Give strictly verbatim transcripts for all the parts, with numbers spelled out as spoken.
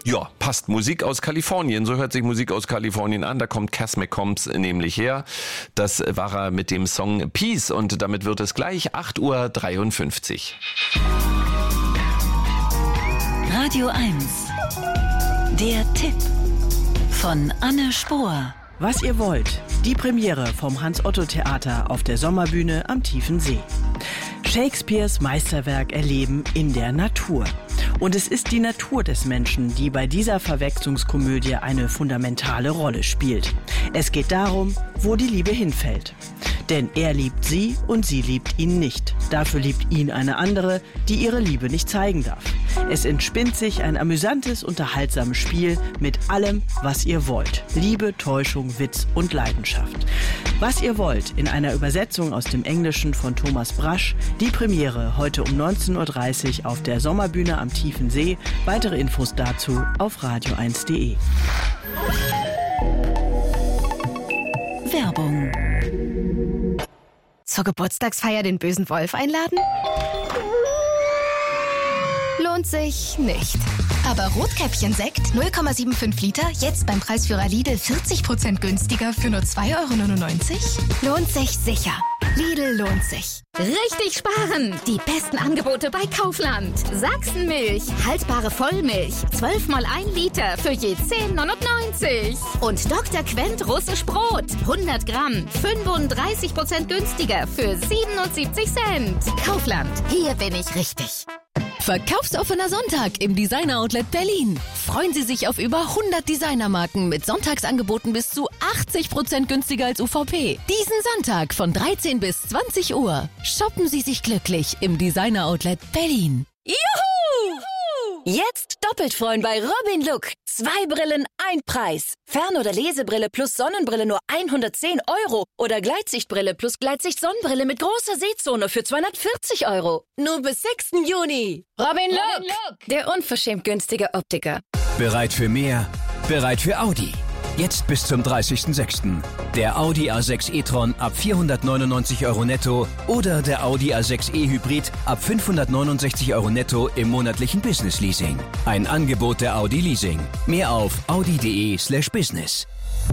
Ja, passt. Musik aus Kalifornien. So hört sich Musik aus Kalifornien an. Da kommt Cass McCombs nämlich her. Das war er mit dem Song Peace. Und damit wird es gleich acht Uhr dreiundfünfzig. Radio eins. Der Tipp von Anne Spohr. Was ihr wollt. Die Premiere vom Hans-Otto-Theater auf der Sommerbühne am Tiefen See. Shakespeares Meisterwerk erleben in der Natur. Und es ist die Natur des Menschen, die bei dieser Verwechslungskomödie eine fundamentale Rolle spielt. Es geht darum, wo die Liebe hinfällt. Denn er liebt sie und sie liebt ihn nicht. Dafür liebt ihn eine andere, die ihre Liebe nicht zeigen darf. Es entspinnt sich ein amüsantes, unterhaltsames Spiel mit allem, was ihr wollt. Liebe, Täuschung, Witz und Leidenschaft. Was ihr wollt in einer Übersetzung aus dem Englischen von Thomas Brasch. Die Premiere heute um neunzehn Uhr dreißig auf der Sommerbühne am Tiefen See. Weitere Infos dazu auf radio eins punkt de. Werbung. Zur Geburtstagsfeier den bösen Wolf einladen? Lohnt sich nicht. Aber Rotkäppchen-Sekt null Komma fünfundsiebzig Liter, jetzt beim Preisführer Lidl vierzig Prozent günstiger für nur zwei Euro neunundneunzig? Lohnt sich sicher. Lidl lohnt sich. Richtig sparen! Die besten Angebote bei Kaufland. Sachsenmilch, haltbare Vollmilch, zwölf mal ein Liter für je zehn neunundneunzig. Und Doktor Quent russisch Brot, hundert Gramm, fünfunddreißig Prozent günstiger für siebenundsiebzig Cent. Kaufland, hier bin ich richtig. Verkaufsoffener Sonntag im Designer Outlet Berlin. Freuen Sie sich auf über hundert Designermarken mit Sonntagsangeboten bis zu achtzig Prozent günstiger als U V P. Diesen Sonntag von dreizehn bis zwanzig Uhr. Shoppen Sie sich glücklich im Designer Outlet Berlin. Juhu! Jetzt doppelt freuen bei Robin Look. Zwei Brillen, ein Preis. Fern- oder Lesebrille plus Sonnenbrille nur hundertzehn Euro. Oder Gleitsichtbrille plus Gleitsicht-Sonnenbrille mit großer Sehzone für zweihundertvierzig Euro. Nur bis sechsten Juni. Robin Look, Robin Look, der unverschämt günstige Optiker. Bereit für mehr? Bereit für Audi. Jetzt bis zum dreißigsten sechsten Der Audi A sechs e-tron ab vierhundertneunundneunzig Euro netto oder der Audi A sechs e Hybrid ab fünfhundertneunundsechzig Euro netto im monatlichen Business Leasing. Ein Angebot der Audi Leasing. Mehr auf audi.de slash business.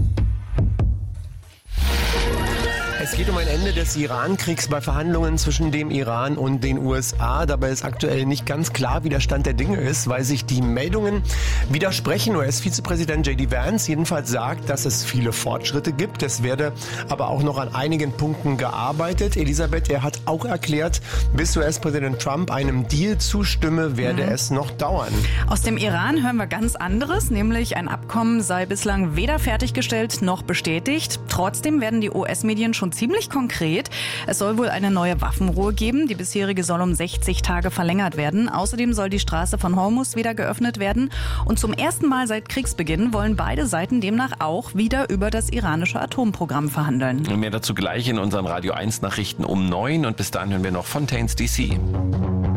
Es geht um ein Ende des Iran-Kriegs bei Verhandlungen zwischen dem Iran und den U S A. Dabei ist aktuell nicht ganz klar, wie der Stand der Dinge ist, weil sich die Meldungen widersprechen. U S-Vizepräsident J D Vance jedenfalls sagt, dass es viele Fortschritte gibt. Es werde aber auch noch an einigen Punkten gearbeitet. Elisabeth, er hat auch erklärt, bis U S-Präsident Trump einem Deal zustimme, werde mhm. es noch dauern. Aus dem Iran hören wir ganz anderes, nämlich ein Abkommen sei bislang weder fertiggestellt noch bestätigt. Trotzdem werden die U S-Medien schon ziemlich konkret. Es soll wohl eine neue Waffenruhe geben. Die bisherige soll um sechzig Tage verlängert werden. Außerdem soll die Straße von Hormuz wieder geöffnet werden. Und zum ersten Mal seit Kriegsbeginn wollen beide Seiten demnach auch wieder über das iranische Atomprogramm verhandeln. Mehr dazu gleich in unseren Radio eins Nachrichten um neun. Und bis dahin hören wir noch Fontaines D C.